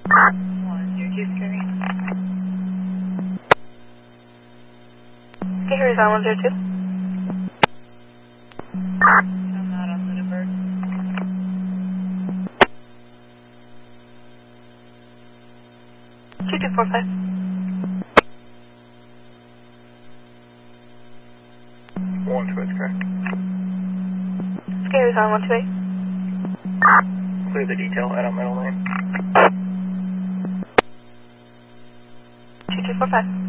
102 Scary. Okay, here's on 102. I'm out on Lunenburg. 2245. One to it's correct. Scary's on 128. Clear the detail at a middle lane. 2245.